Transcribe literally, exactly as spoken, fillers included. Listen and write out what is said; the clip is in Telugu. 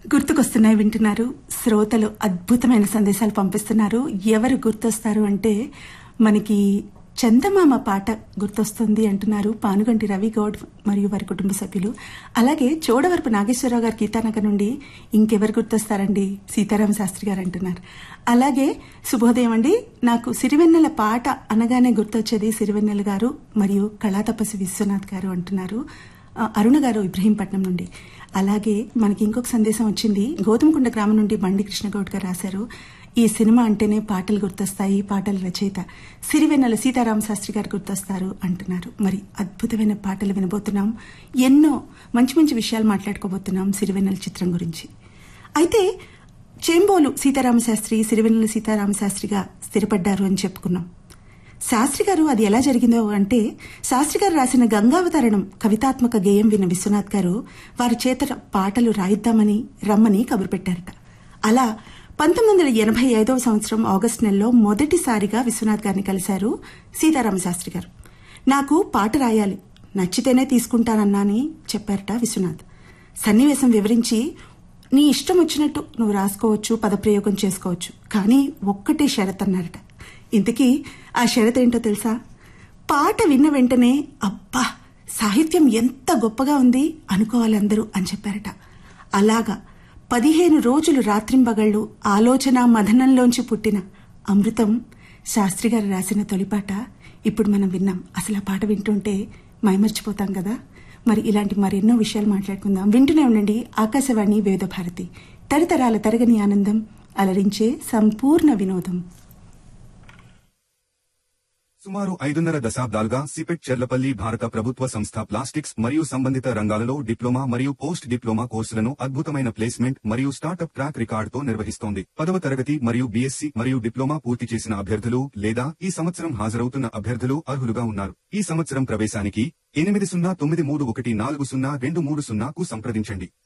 గుర్తుకొస్తున్నాయి వింటున్నారు. శ్రోతలు అద్భుతమైన సందేశాలు పంపిస్తున్నారు. ఎవరు గుర్తొస్తారు అంటే మనకి చందమామ పాట గుర్తొస్తుంది అంటున్నారు పానుగంటి రవి గౌడ్ మరియు వారి కుటుంబ సభ్యులు. అలాగే చోడవరపు నాగేశ్వరరావు గారు గీతానగర్ నుండి ఇంకెవరు గుర్తొస్తారండి, సీతారామ శాస్త్రి గారు అంటున్నారు. అలాగే శుభోదయం అండి, నాకు సిరివెన్నెల పాట అనగానే గుర్తొచ్చేది సిరివెన్నెల గారు మరియు కళాతపసి విశ్వనాథ్ గారు అంటున్నారు అరుణ గారు ఇబ్రహీంపట్నం నుండి. అలాగే మనకి ఇంకొక సందేశం వచ్చింది, గోధుమకుండ గ్రామం నుండి బండి కృష్ణగౌడ్ గారు రాశారు, ఈ సినిమా అంటేనే పాటలు గుర్తొస్తాయి, పాటల రచయిత సిరివెన్నెల సీతారామ శాస్త్రి గారు గుర్తొస్తారు అంటున్నారు. మరి అద్భుతమైన పాటలు వినబోతున్నాం, ఎన్నో మంచి మంచి విషయాలు మాట్లాడుకోబోతున్నాం సిరివెన్నెల చిత్రం గురించి. అయితే చేంబోలు సీతారామ శాస్త్రి సిరివెన్నెల సీతారామ శాస్త్రిగా స్థిరపడ్డారు అని చెప్పుకున్నాం. శాస్త్రి గారు అది ఎలా జరిగిందో అంటే, శాస్త్రి గారు రాసిన గంగావతరణం కవితాత్మక గేయం విన్న విశ్వనాథ్ గారు వారి చేత పాటలు రాయిద్దామని రమ్మని కబురు పెట్టారట. అలా పంతొమ్మిది వందల ఎనభై ఐదవ సంవత్సరం ఆగస్టు నెలలో మొదటిసారిగా విశ్వనాథ్ గారిని కలిశారు సీతారామ శాస్త్రి గారు. నాకు పాట రాయాలి, నచ్చితేనే తీసుకుంటానన్నాని చెప్పారట విశ్వనాథ్. సన్నివేశం వివరించి, నీ ఇష్టం వచ్చినట్టు నువ్వు రాసుకోవచ్చు, పదప్రయోగం చేసుకోవచ్చు, కానీ ఒక్కటే షరత్ అన్నారట. ఇంతకీ ఆ షరత్ ఏంటో తెలుసా? పాట విన్న వెంటనే అబ్బా సాహిత్యం ఎంత గొప్పగా ఉంది అనుకోవాలి అందరూ అని చెప్పారట. అలాగా పదిహేను రోజులు రాత్రింబగళ్లు ఆలోచన మథనంలోంచి పుట్టిన అమృతం శాస్త్రి గారు రాసిన తొలిపాట ఇప్పుడు మనం విన్నాం. అసలు ఆ పాట వింటుంటే మైమర్చిపోతాం కదా. మరి ఇలాంటి మరెన్నో విషయాలు మాట్లాడుకుందాం. వింటూనే ఉండండి ఆకాశవాణి వివిధ భారతి, తరతరాల తరగని ఆనందం, అలరించే సంపూర్ణ వినోదం. సుమారు ఐదున్నర దశాబ్దాలుగా సిపెట్ చెర్లపల్లి భారత ప్రభుత్వ సంస్థ ప్లాస్టిక్స్ మరియు సంబంధిత రంగాలలో డిప్లొమా మరియు పోస్ట్ డిప్లొమా కోర్సులను అద్భుతమైన ప్లేస్మెంట్ మరియు స్టార్టప్ ట్రాక్ రికార్డుతో నిర్వహిస్తోంది. పదవ తరగతి మరియు బీఎస్సీ మరియు డిప్లొమా పూర్తి చేసిన అభ్యర్థులు లేదా ఈ సంవత్సరం హాజరవుతున్న అభ్యర్థులు అర్హులుగా ఉన్నారు. ఈ సంవత్సరం ప్రవేశానికి ఎనిమిది సున్నా తొమ్మిది మూడు ఒకటి నాలుగు సున్నా రెండు మూడు సున్నాకు సంప్రదించండి.